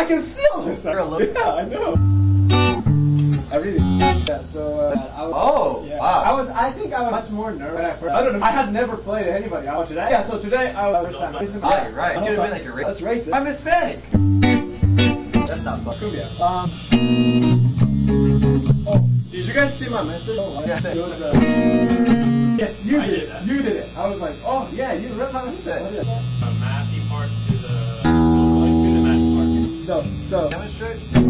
I can steal this. You're a little- Yeah, I know. I really. Yeah. So I was. Oh, Yeah, wow. I think I was much more nervous when I first. I don't know. I had never played anybody. Today. Yeah. So today I was first time. Right. You could have been like a racist. That's racist. I'm Hispanic. That's not fun. Cumbia. Oh, did you guys see my message? Oh, Yeah. It was. Yes, you did it. You did it. I was like, oh yeah, you read my message. What is it? Matthew Park to the Matthew Park. So. Demonstrate?